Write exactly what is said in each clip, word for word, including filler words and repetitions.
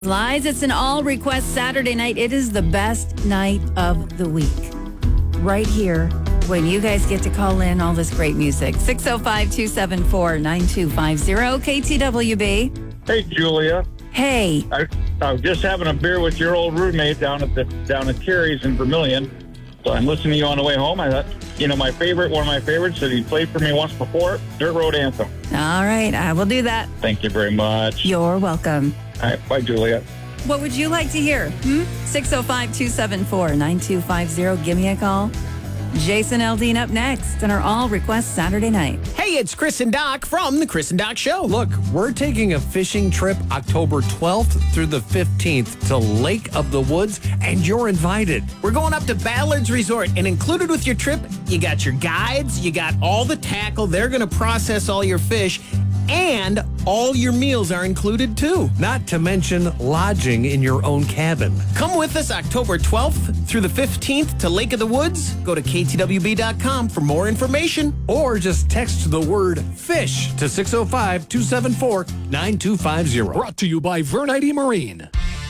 Lies, it's an all request Saturday night. It is the best night of the week. Right here, when you guys get to call in all this great music. six oh five, two seven four, nine two five zero, K T W B. Hey, Julia. Hey. I, I was just having a beer with your old roommate down at the down at Terry's in Vermilion. So I'm listening to you on the way home. I thought, you know, my favorite, one of my favorites that he played for me once before, Dirt Road Anthem. All right, I will do that. Thank you very much. You're welcome. All right, bye, Julia. What would you like to hear? Hmm? six oh five, two seven four, nine two five zero. Give me a call. Jason Aldean up next on our All Request Saturday night. Hey, it's Chris and Doc from The Chris and Doc Show. Look, we're taking a fishing trip October twelfth through the fifteenth to Lake of the Woods, and you're invited. We're going up to Ballard's Resort, and included with your trip, you got your guides, you got all the tackle. They're going to process all your fish, and all your meals are included, too. Not to mention lodging in your own cabin. Come with us October twelfth through the fifteenth to Lake of the Woods. Go to K T W B dot com for more information. Or just text the word FISH to six oh five, two seven four, nine two five zero. Brought to you by Vernite Marine.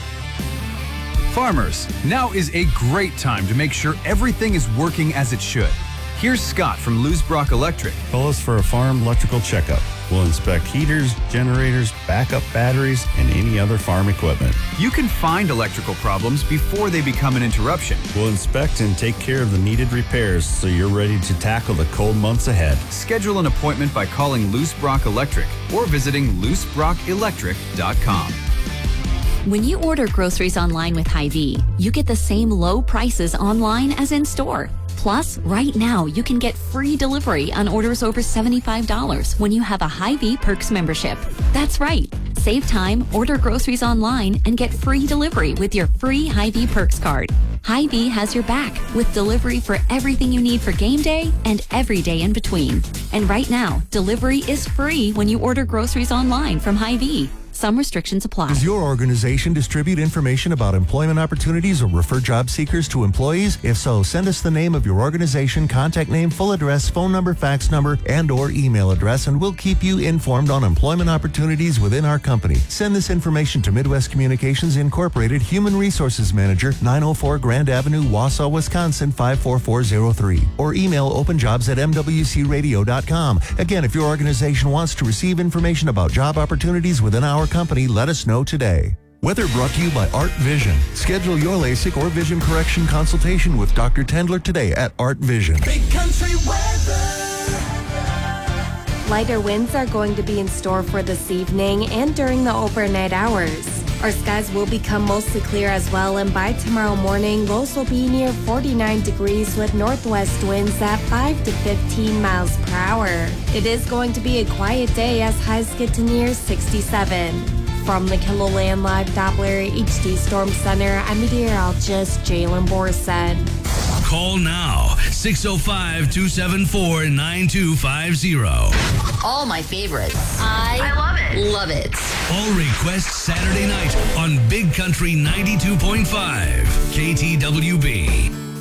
Farmers, now is a great time to make sure everything is working as it should. Here's Scott from Lewis Brock Electric. Call us for a farm electrical checkup. We'll inspect heaters, generators, backup batteries, and any other farm equipment. You can find electrical problems before they become an interruption. We'll inspect and take care of the needed repairs so you're ready to tackle the cold months ahead. Schedule an appointment by calling Lewis Brock Electric or visiting lewis brock electric dot com. When you order groceries online with Hy-Vee, you get the same low prices online as in store. Plus, right now, you can get free delivery on orders over seventy-five dollars when you have a Hy-Vee Perks membership. That's right. Save time, order groceries online, and get free delivery with your free Hy-Vee Perks card. Hy-Vee has your back with delivery for everything you need for game day and every day in between. And right now, delivery is free when you order groceries online from Hy-Vee. Some restrictions apply. Does your organization distribute information about employment opportunities or refer job seekers to employees? If so, send us the name of your organization, contact name, full address, phone number, fax number, and or email address, and we'll keep you informed on employment opportunities within our company. Send this information to Midwest Communications Incorporated, Human Resources Manager, nine oh four Grand Avenue, Wausau, Wisconsin, five four four zero three. Or email openjobs at m w c radio dot com. Again, if your organization wants to receive information about job opportunities within our company, let us know today. Weather brought to you by Art Vision. Schedule your LASIK or vision correction consultation with Doctor Tendler today at Art Vision. Big country weather. Lighter winds are going to be in store for this evening and during the overnight hours. Our skies will become mostly clear as well, and by tomorrow morning, lows will be near forty-nine degrees with northwest winds at five to fifteen miles per hour. It is going to be a quiet day as highs get to near sixty-seven. From the KILOLAND Live Doppler H D Storm Center, I'm meteorologist Jalen Borson. Call now, six oh five, two seven four, nine two five zero. All my favorites. I, I love it. Love it. All Request Saturday night on Big Country ninety-two point five, K T W B.